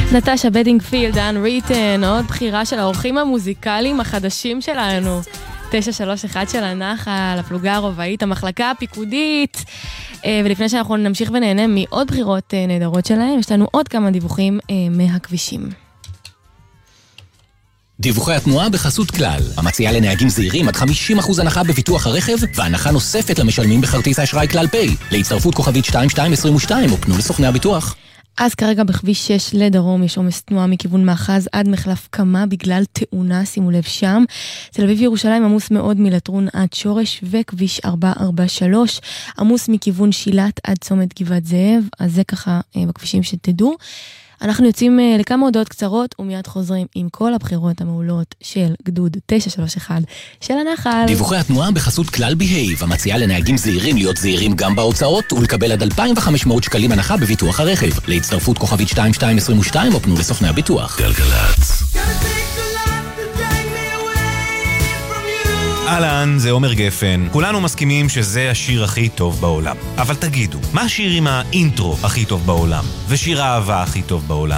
נטשה בדינגפילד, Unwritten, עוד בחירה של האורחים המוזיקליים החדשים שלנו. 931 של הנחל, הפלוגה הרובעית, המחלקה הפיקודית. ולפני שאנחנו נמשיך ונהנה מעוד בחירות נהדרות שלהם, יש לנו עוד כמה דיווחים מהכבישים. דיווחי התנועה בחסות כלל, המציעה לנהגים זהירים עד 50% הנחה בביטוח הרכב, והנחה נוספת למשלמים בכרטיס האשראי כלל פיי. להצטרפות כוכבית 2222 או פנו לסוכני הביטוח. אז כרגע בכביש 6 לדרום יש עומס תנועה מכיוון מאחז עד מחלף קמה בגלל תאונה, שימו לב שם. תל אביב ירושלים עמוס מאוד מלטרון עד שורש, וכביש 443 עמוס מכיוון שילת עד צומת גבעת זאב. אז זה ככה בכבישים שתדעו. אנחנו יוצאים לכמה הודעות קצרות ומיד חוזרים עם כל הבחירות המעולות של גדוד 931 של הנחל. דיווחי התנועה בחסות כלל בהייב, המציעה לנהגים זהירים להיות זהירים גם בהוצאות ולקבל עד 2,500 שקלים הנחה בביטוח הרכב. להצטרפות כוכבית 2222 או פנו לסוכני הביטוח. גלגלצ. אהלן, זה עומר גפן. כולנו מסכימים שזה השיר הכי טוב בעולם. אבל תגידו, מה השיר עם האינטרו הכי טוב בעולם? ושיר האהבה הכי טוב בעולם?